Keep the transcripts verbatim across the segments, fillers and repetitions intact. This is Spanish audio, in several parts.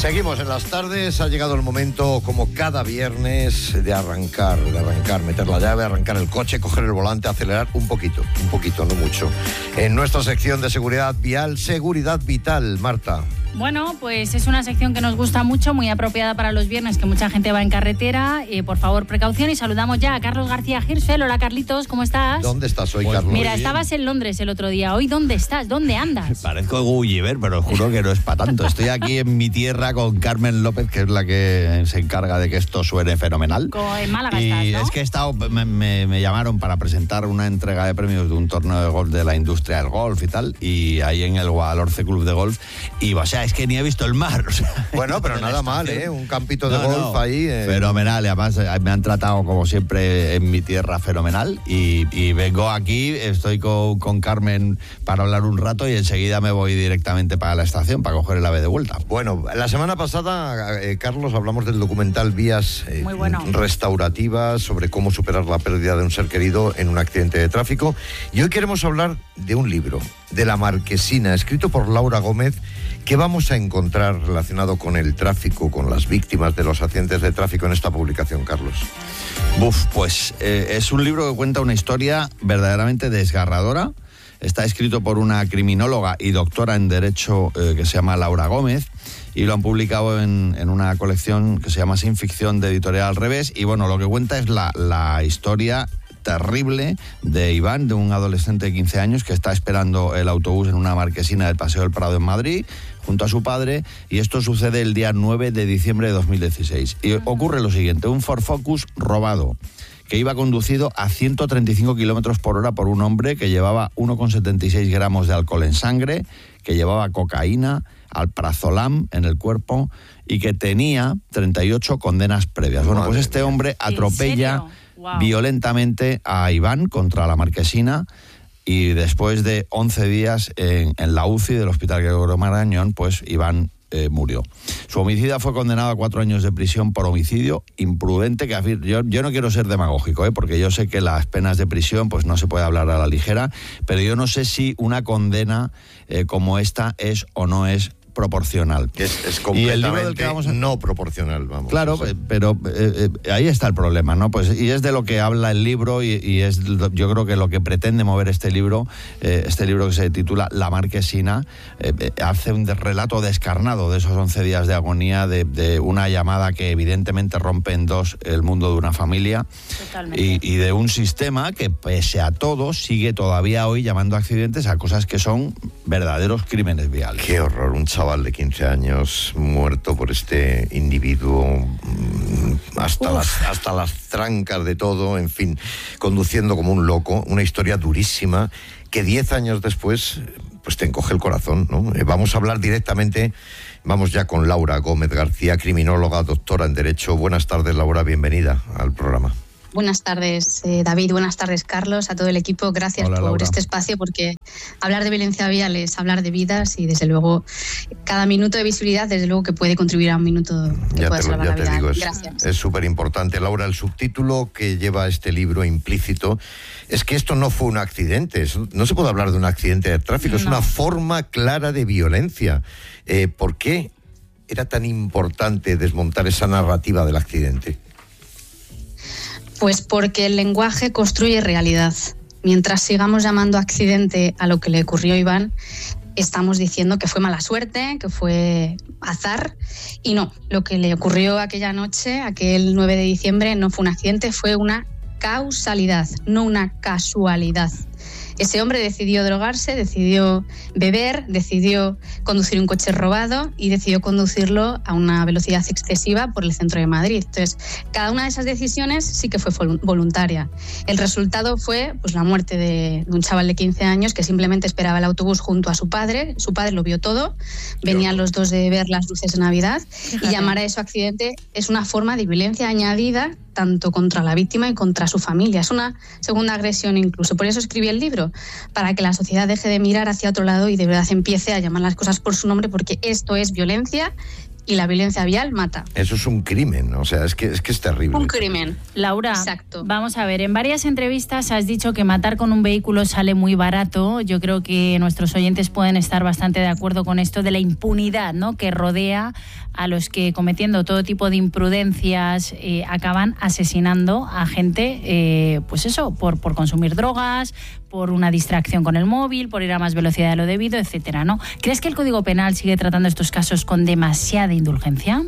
Seguimos en las tardes, ha llegado el momento, como cada viernes, de arrancar, de arrancar, meter la llave, arrancar el coche, coger el volante, acelerar un poquito, un poquito, no mucho. En nuestra sección de seguridad vial, Seguridad Vital, Marta. Bueno, pues es una sección que nos gusta mucho, muy apropiada para los viernes, que mucha gente va en carretera. Eh, por favor, precaución, y saludamos ya a Carlos García Hirschfeld. Hola, Carlitos, ¿cómo estás? ¿Dónde estás hoy, Carlos? Mira, estabas en Londres el otro día. ¿Hoy dónde estás? ¿Dónde andas? Parezco Gulliver, pero juro que no es para tanto. Estoy aquí en mi tierra con Carmen López, que es la que se encarga de que esto suene fenomenal. En Málaga y estás, ¿no? es que he estado, me, me, me llamaron para presentar una entrega de premios de un torneo de golf de la industria del golf y tal, y ahí en el Guadalhorce Club de Golf, y o sea, es que ni he visto el mar. O sea, bueno, pero nada mal, ¿eh? Un campito de no, golf no, ahí. Eh. Fenomenal, y además me han tratado como siempre en mi tierra fenomenal, y, y vengo aquí, estoy con, con Carmen para hablar un rato y enseguida me voy directamente para la estación para coger el AVE de vuelta. Bueno, la semana pasada, eh, Carlos, hablamos del documental Vías eh, Muy bueno. Restaurativas, sobre cómo superar la pérdida de un ser querido en un accidente de tráfico, y hoy queremos hablar de un libro, de La Marquesina, escrito por Laura Gómez. ¿Qué vamos a encontrar relacionado con el tráfico, con las víctimas de los accidentes de tráfico en esta publicación, Carlos? Buf, pues eh, es un libro que cuenta una historia verdaderamente desgarradora. Está escrito por una criminóloga y doctora en Derecho eh, que se llama Laura Gómez, y lo han publicado en, en una colección que se llama Sin Ficción, de Editorial Al Revés. Y bueno, lo que cuenta es la, la historia terrible de Iván, de un adolescente de quince años que está esperando el autobús en una marquesina del Paseo del Prado en Madrid, junto a su padre, y esto sucede el día nueve de diciembre de dos mil dieciséis. Y ocurre lo siguiente: un Ford Focus robado, que iba conducido a ciento treinta y cinco kilómetros por hora por un hombre que llevaba uno coma setenta y seis gramos de alcohol en sangre, que llevaba cocaína, alprazolam en el cuerpo y que tenía treinta y ocho condenas previas. Bueno, pues este hombre atropella Wow. violentamente a Iván contra la marquesina, y después de once días en, en la U C I del Hospital Gregorio Marañón, pues Iván eh, murió. Su homicida fue condenado a cuatro años de prisión por homicidio imprudente, que yo, yo no quiero ser demagógico, ¿eh? porque yo sé que las penas de prisión pues no se puede hablar a la ligera, pero yo no sé si una condena eh, como esta es o no es proporcional. Es, es completamente y el libro del que vamos a... no proporcional, vamos. Claro, no sé. pero eh, eh, ahí está el problema, ¿no? Pues y es de lo que habla el libro, y, y es yo creo que lo que pretende mover este libro, eh, este libro que se titula La Marquesina, eh, eh, hace un relato descarnado de esos once días de agonía, de, de una llamada que evidentemente rompe en dos el mundo de una familia. Totalmente. Y, y de un sistema que, pese a todo, sigue todavía hoy llamando accidentes a cosas que son verdaderos crímenes viales. Qué horror, un chaval de quince años muerto por este individuo hasta las, hasta las trancas de todo, en fin, conduciendo como un loco, una historia durísima que diez años después pues te encoge el corazón, ¿no? Eh, vamos a hablar directamente, vamos ya con Laura Gómez García, criminóloga, doctora en Derecho. Buenas tardes, Laura, bienvenida al programa. Buenas tardes, eh, David. Buenas tardes, Carlos, a todo el equipo. Gracias Hola, por Laura. este espacio, porque hablar de violencia vial es hablar de vidas, y desde luego cada minuto de visibilidad, desde luego que puede contribuir a un minuto que Ya pueda te, lo, salvar ya la te vida. digo, es, Gracias. es súper importante. Laura, el subtítulo que lleva este libro implícito es que esto no fue un accidente. No se puede hablar de un accidente de tráfico, no. Es una forma clara de violencia. Eh, ¿Por qué era tan importante desmontar esa narrativa del accidente? Pues porque el lenguaje construye realidad. Mientras sigamos llamando accidente a lo que le ocurrió a Iván, estamos diciendo que fue mala suerte, que fue azar, y no, lo que le ocurrió aquella noche, aquel nueve de diciembre, no fue un accidente, fue una causalidad, no una casualidad. Ese hombre decidió drogarse, decidió beber, decidió conducir un coche robado y decidió conducirlo a una velocidad excesiva por el centro de Madrid. Entonces, cada una de esas decisiones sí que fue voluntaria. El resultado fue pues, la muerte de, de un chaval de quince años que simplemente esperaba el autobús junto a su padre. Su padre lo vio todo, venían los dos de ver las luces de Navidad. Fíjate. Y llamar a eso accidente es una forma de violencia añadida tanto contra la víctima y contra su familia. Es una segunda agresión incluso. Por eso escribí el libro, para que la sociedad deje de mirar hacia otro lado y de verdad empiece a llamar las cosas por su nombre, porque esto es violencia y la violencia vial mata. Eso es un crimen, o sea, es que es, que es terrible. Un crimen. Laura, exacto. Vamos a ver, en varias entrevistas has dicho que matar con un vehículo sale muy barato. Yo creo que nuestros oyentes pueden estar bastante de acuerdo con esto de la impunidad, ¿no?, que rodea a los que, cometiendo todo tipo de imprudencias, eh, acaban asesinando a gente, eh, pues eso, por, por consumir drogas, por una distracción con el móvil, por ir a más velocidad de lo debido, etcétera, ¿no? ¿Crees que el Código Penal sigue tratando estos casos con demasiada indulgencia?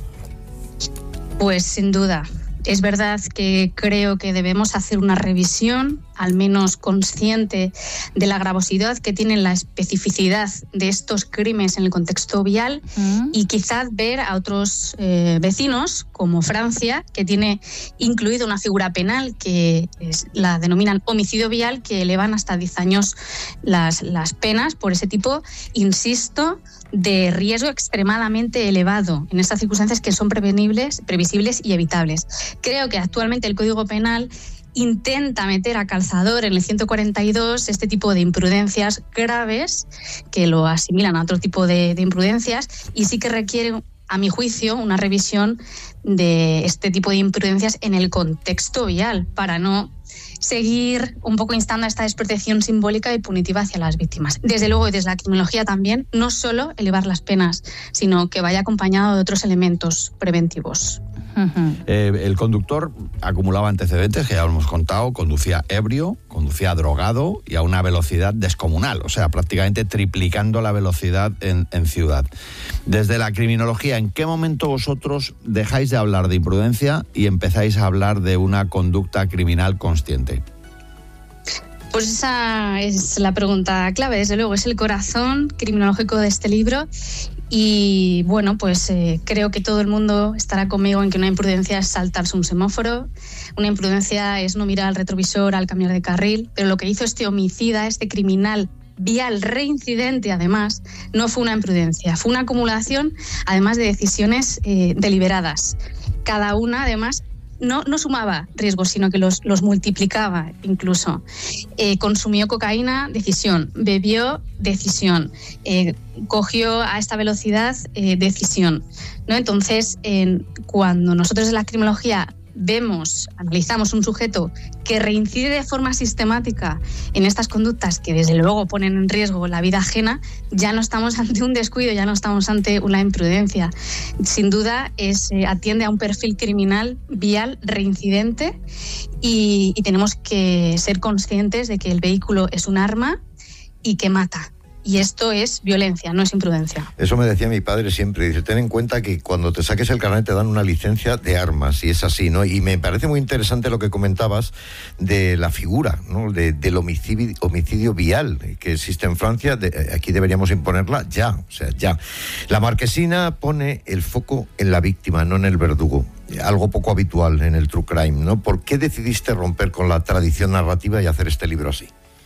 Pues sin duda. Es verdad que creo que debemos hacer una revisión, al menos consciente de la gravosidad que tiene la especificidad de estos crímenes en el contexto vial, mm. y quizás ver a otros eh, vecinos, como Francia, que tiene incluido una figura penal que es, la denominan homicidio vial, que elevan hasta diez años las, las penas por ese tipo, insisto, de riesgo extremadamente elevado en estas circunstancias que son prevenibles, previsibles y evitables. Creo que actualmente el Código Penal intenta meter a calzador en el ciento cuarenta y dos este tipo de imprudencias graves que lo asimilan a otro tipo de, de imprudencias, y sí que requiere, a mi juicio, una revisión de este tipo de imprudencias en el contexto vial para no seguir un poco instando a esta desprotección simbólica y punitiva hacia las víctimas. Desde luego, y desde la criminología también, no solo elevar las penas, sino que vaya acompañado de otros elementos preventivos. Uh-huh. Eh, el conductor acumulaba antecedentes, que ya lo hemos contado, conducía ebrio, conducía drogado y a una velocidad descomunal, o sea, prácticamente triplicando la velocidad en, en ciudad. Desde la criminología, ¿en qué momento vosotros dejáis de hablar de imprudencia y empezáis a hablar de una conducta criminal consciente? Pues esa es la pregunta clave, desde luego, es el corazón criminológico de este libro. Y bueno, pues eh, creo que todo el mundo estará conmigo en que una imprudencia es saltarse un semáforo, una imprudencia es no mirar al retrovisor al cambiar de carril, pero lo que hizo este homicida, este criminal vial reincidente, además, no fue una imprudencia, fue una acumulación, además, de decisiones eh, deliberadas. Cada una, además, No, no sumaba riesgos, sino que los, los multiplicaba incluso. Eh, consumió cocaína, decisión. Bebió, decisión. Eh, cogió a esta velocidad, eh, decisión. ¿No? Entonces, eh, cuando nosotros en la criminología vemos, analizamos un sujeto que reincide de forma sistemática en estas conductas que desde luego ponen en riesgo la vida ajena, ya no estamos ante un descuido, ya no estamos ante una imprudencia. Sin duda es, eh, atiende a un perfil criminal vial reincidente y, y tenemos que ser conscientes de que el vehículo es un arma y que mata. Y esto es violencia, no es imprudencia. Eso me decía mi padre siempre. Dice, ten en cuenta que cuando te saques el carnet te dan una licencia de armas, y es así, ¿no? Y me parece muy interesante lo que comentabas de la figura, ¿no?, de, del homicidio, homicidio vial que existe en Francia. De, aquí deberíamos imponerla ya, o sea, ya. La Marquesina pone el foco en la víctima, no en el verdugo. Algo poco habitual en el true crime, ¿no? ¿Por qué decidiste romper con la tradición narrativa y hacer este libro así?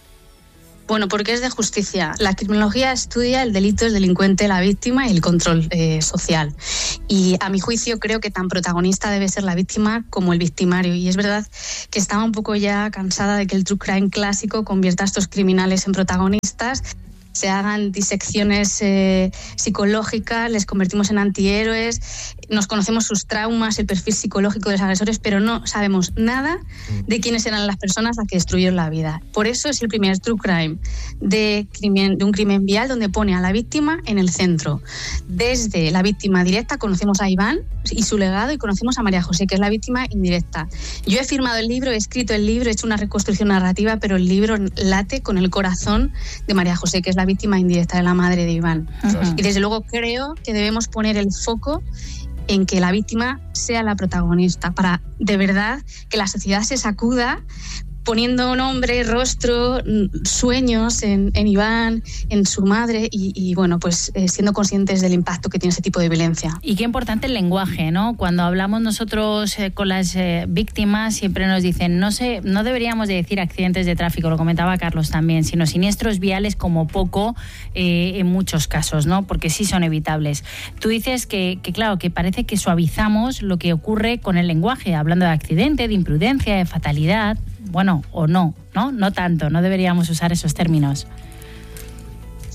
Bueno, porque es de justicia. La criminología estudia el delito, el delincuente, la víctima y el control eh, social. Y a mi juicio creo que tan protagonista debe ser la víctima como el victimario. Y es verdad que estaba un poco ya cansada de que el true crime clásico convierta a estos criminales en protagonistas, se hagan disecciones eh, psicológicas, les convertimos en antihéroes, nos conocemos sus traumas, el perfil psicológico de los agresores, pero no sabemos nada de quiénes eran las personas a las que destruyeron la vida. Por eso es el primer true crime de, crimen, de un crimen vial donde pone a la víctima en el centro. Desde la víctima directa conocemos a Iván y su legado, y conocemos a María José, que es la víctima indirecta. Yo he firmado el libro, he escrito el libro, he hecho una reconstrucción narrativa, pero el libro late con el corazón de María José, que es la víctima indirecta de la madre de Iván. Uh-huh. Y desde luego creo que debemos poner el foco en que la víctima sea la protagonista, para de verdad que la sociedad se sacuda poniendo nombre, rostro, sueños en, en Iván, en su madre y, y bueno, pues eh, siendo conscientes del impacto que tiene ese tipo de violencia. Y qué importante el lenguaje, ¿no? Cuando hablamos nosotros eh, con las eh, víctimas, siempre nos dicen, no sé, no deberíamos de decir accidentes de tráfico, lo comentaba Carlos también, sino siniestros viales como poco eh, en muchos casos, ¿no? Porque sí son evitables. Tú dices que, que, claro, que parece que suavizamos lo que ocurre con el lenguaje, hablando de accidente, de imprudencia, de fatalidad. Bueno, o no, ¿no? No tanto, no deberíamos usar esos términos.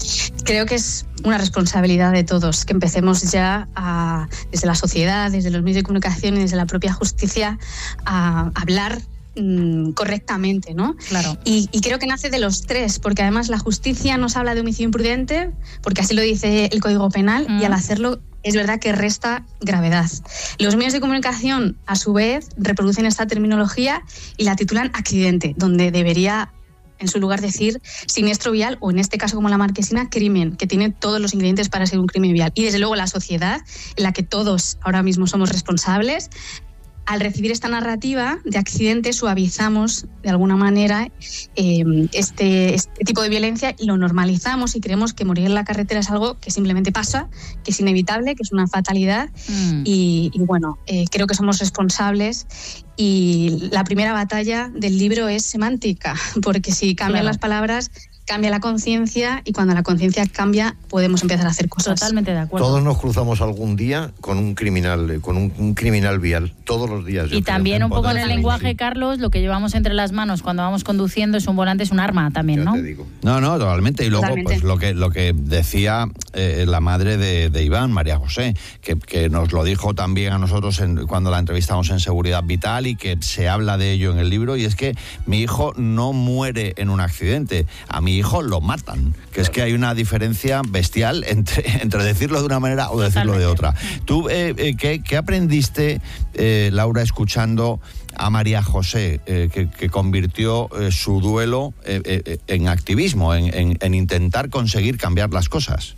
creo que es una responsabilidad de todos, que empecemos ya a, desde la sociedad, desde los medios de comunicación y desde la propia justicia a hablar mmm, correctamente, ¿no? Claro. Y, y creo que nace de los tres, porque además la justicia nos habla de homicidio imprudente, porque así lo dice el Código Penal, mm. y al hacerlo es verdad que resta gravedad. Los medios de comunicación, a su vez, reproducen esta terminología y la titulan accidente, donde debería, en su lugar, decir siniestro vial, o en este caso, como la Marquesina, crimen, que tiene todos los ingredientes para ser un crimen vial. Y desde luego la sociedad, en la que todos ahora mismo somos responsables, al recibir esta narrativa de accidente suavizamos de alguna manera eh, este, este tipo de violencia, lo normalizamos y creemos que morir en la carretera es algo que simplemente pasa, que es inevitable, que es una fatalidad. Mm. y, y bueno, eh, creo que somos responsables, y la primera batalla del libro es semántica, porque si cambian claro. las palabras, cambia la conciencia, y cuando la conciencia cambia podemos empezar a hacer cosas. Totalmente de acuerdo. Todos nos cruzamos algún día con un criminal, con un, un criminal vial, todos los días. Y también un poco en el lenguaje, sí. Carlos, lo que llevamos entre las manos cuando vamos conduciendo es un volante, es un arma también, ¿no? Te digo. No, no, totalmente. Y luego, totalmente. pues lo que lo que decía eh, la madre de, de Iván, María José, que, que nos lo dijo también a nosotros en, cuando la entrevistamos en Seguridad Vital, y que se habla de ello en el libro, y es que mi hijo no muere en un accidente, a mi hijo lo matan, que es que hay una diferencia bestial entre, entre decirlo de una manera o decirlo de otra. ¿Tú eh, eh, ¿qué, qué aprendiste, eh, Laura, escuchando a María José, eh, que, que convirtió eh, su duelo eh, eh, en activismo, en, en, en intentar conseguir cambiar las cosas?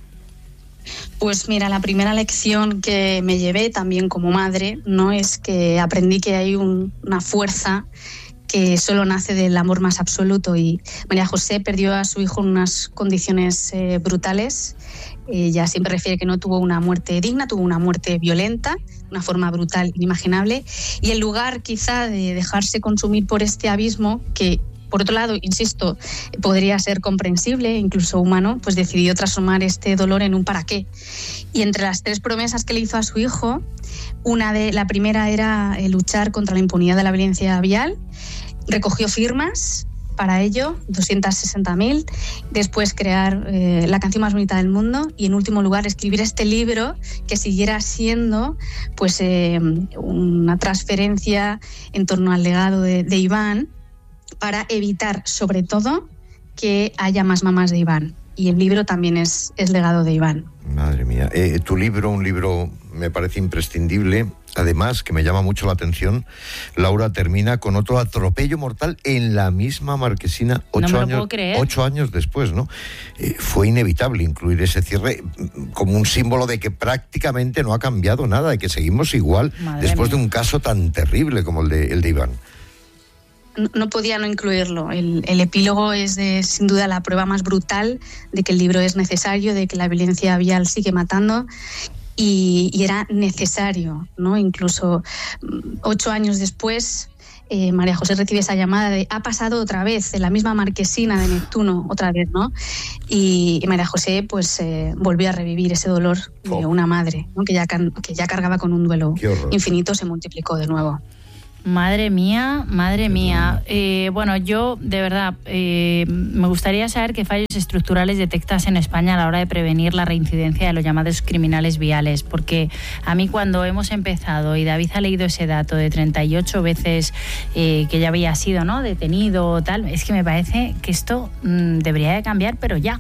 Pues mira, la primera lección que me llevé también como madre, ¿no?, es que aprendí que hay un, una fuerza que solo nace del amor más absoluto, y María José perdió a su hijo en unas condiciones eh, brutales. Ella siempre refiere que no tuvo una muerte digna, tuvo una muerte violenta, una forma brutal, inimaginable, y en lugar quizá de dejarse consumir por este abismo, que por otro lado, insisto, podría ser comprensible, incluso humano, pues decidió transformar este dolor en un para qué. Y entre las tres promesas que le hizo a su hijo, una de la primera era luchar contra la impunidad de la violencia vial. Recogió firmas para ello, doscientas sesenta mil, después crear eh, la canción más bonita del mundo, y en último lugar escribir este libro que siguiera siendo pues eh, una transferencia en torno al legado de, de Iván, para evitar sobre todo que haya más mamás de Iván. Y el libro también es, es legado de Iván. Madre mía, eh, tu libro, un libro me parece imprescindible. Además, que me llama mucho la atención, Laura, termina con otro atropello mortal en la misma Marquesina, ocho, no me lo años, puedo creer. ocho años después, ¿no? Eh, fue inevitable incluir ese cierre como un símbolo de que prácticamente no ha cambiado nada, de que seguimos igual. Madre después mía. De un caso tan terrible como el de, el de Iván. No, no podía no incluirlo. El, el epílogo es de, sin duda la prueba más brutal de que el libro es necesario, de que la violencia vial sigue matando. Y, y era necesario, ¿no? Incluso ocho años después, eh, María José recibe esa llamada de ha pasado otra vez, en la misma Marquesina de Neptuno, otra vez, ¿no? Y, y María José pues eh, volvió a revivir ese dolor oh. de una madre, ¿no?, que ya, que ya cargaba con un duelo infinito, se multiplicó de nuevo. Madre mía, madre mía. Eh, bueno, yo de verdad eh, me gustaría saber qué fallos estructurales detectas en España a la hora de prevenir la reincidencia de los llamados criminales viales, porque a mí cuando hemos empezado y David ha leído ese dato de treinta y ocho veces eh, que ya había sido, ¿no?, detenido, tal, es que me parece que esto mmm, debería de cambiar, pero ya.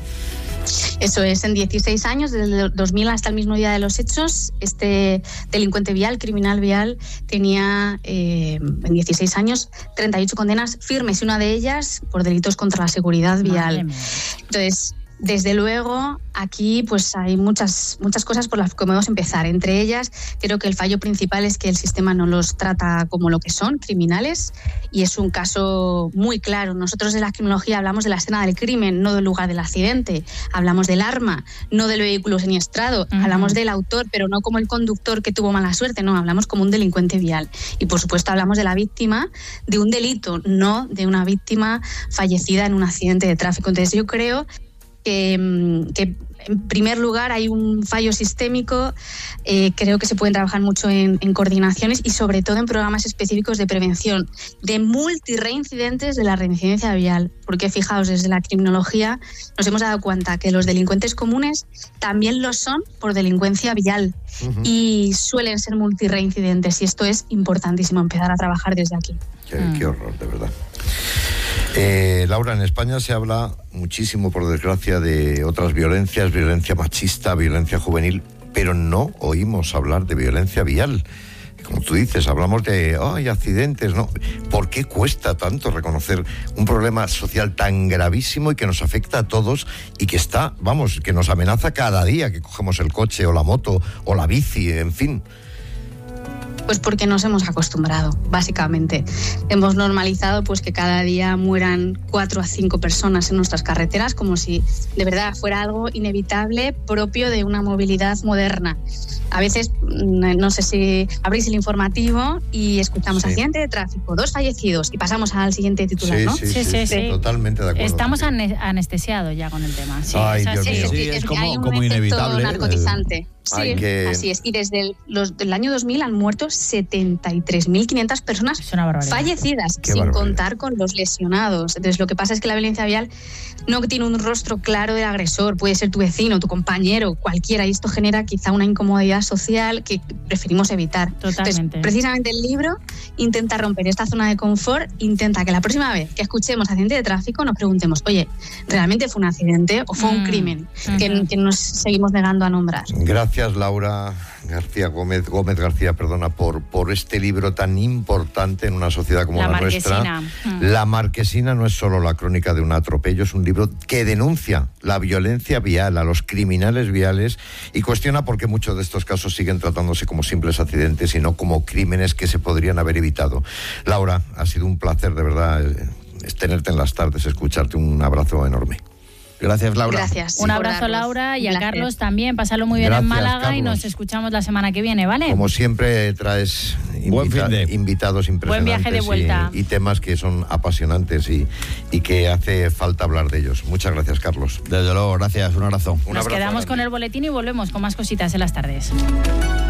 Eso es, en dieciséis años, desde el dos mil hasta el mismo día de los hechos, este delincuente vial, criminal vial, tenía eh, en dieciséis años treinta y ocho condenas firmes, y una de ellas por delitos contra la seguridad vial. Entonces, desde luego, aquí pues hay muchas, muchas cosas por las que podemos empezar. Entre ellas, creo que el fallo principal es que el sistema no los trata como lo que son, criminales, y es un caso muy claro. Nosotros de la criminología hablamos de la escena del crimen, no del lugar del accidente. Hablamos del arma, no del vehículo siniestrado. Uh-huh. Hablamos del autor, pero no como el conductor que tuvo mala suerte, no, hablamos como un delincuente vial. Y por supuesto hablamos de la víctima de un delito, no de una víctima fallecida en un accidente de tráfico. Entonces yo creo Que, que en primer lugar, hay un fallo sistémico. Eh, creo que se pueden trabajar mucho en, en coordinaciones y sobre todo en programas específicos de prevención de multireincidentes de la reincidencia vial. Porque fijaos, desde la criminología nos hemos dado cuenta que los delincuentes comunes también lo son por delincuencia vial. Uh-huh. Y suelen ser multireincidentes y esto es importantísimo empezar a trabajar desde aquí. Qué, mm. qué horror, de verdad. Eh, Laura, en España se habla muchísimo, por desgracia, de otras violencias, violencia machista, violencia juvenil, pero no oímos hablar de violencia vial. Como tú dices, hablamos de ay, accidentes, ¿no? ¿Por qué cuesta tanto reconocer un problema social tan gravísimo y que nos afecta a todos y que está, vamos, que nos amenaza cada día que cogemos el coche o la moto o la bici, en fin? Pues porque nos hemos acostumbrado, básicamente. Hemos normalizado pues que cada día mueran cuatro a cinco personas en nuestras carreteras, como si de verdad fuera algo inevitable propio de una movilidad moderna. A veces, no sé si abrís el informativo y escuchamos sí. accidente de tráfico, dos fallecidos, y pasamos al siguiente titular, sí, ¿no? Sí sí, sí, sí, sí. Totalmente de acuerdo. Estamos anestesiados ya con el tema. Sí, Ay, es, Dios sí, mío. Sí, es como, como inevitable. Narcotizante. Sí, Ay, que... así es. Y desde el, los, el año dos mil han muerto setenta y tres mil quinientas personas fallecidas, Qué sin barbaridad. contar con los lesionados. Entonces, lo que pasa es que la violencia vial no tiene un rostro claro del agresor. Puede ser tu vecino, tu compañero, cualquiera. Y esto genera quizá una incomodidad social que preferimos evitar. Totalmente. Entonces, precisamente el libro intenta romper esta zona de confort, intenta que la próxima vez que escuchemos accidente de tráfico nos preguntemos, oye, ¿realmente fue un accidente o fue mm. un crimen? Mm-hmm. que, que nos seguimos negando a nombrar. Gracias. Gracias, Laura García Gómez, Gómez García, perdona, por, por este libro tan importante en una sociedad como la, la nuestra. Mm. La Marquesina no es solo la crónica de un atropello, es un libro que denuncia la violencia vial, a los criminales viales y cuestiona por qué muchos de estos casos siguen tratándose como simples accidentes y no como crímenes que se podrían haber evitado. Laura, ha sido un placer, de verdad, es tenerte en las tardes, escucharte. Un abrazo enorme. Gracias, Laura. Gracias. Un abrazo, Laura, y a Gracias. Carlos también. Pásalo muy bien. Gracias, en Málaga, Carlos. Y nos escuchamos la semana que viene, ¿vale? Como siempre, traes invita- de... invitados impresionantes. Buen viaje de vuelta. Y, y temas que son apasionantes y, y que hace falta hablar de ellos. Muchas gracias, Carlos. Desde luego, gracias. Un abrazo. Nos Un abrazo quedamos grande. Con el boletín y volvemos con más cositas en las tardes.